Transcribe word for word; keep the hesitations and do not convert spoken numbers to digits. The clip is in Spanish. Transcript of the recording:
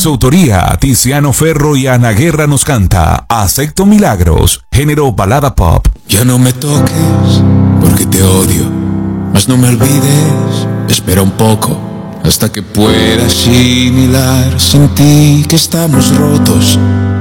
su autoría, Tiziano Ferro y Ana Guerra nos canta Acepto Milagros, género balada pop. Ya no me toques, porque te odio, mas no me olvides, espera un poco, hasta que pueda asimilar sin ti que estamos rotos.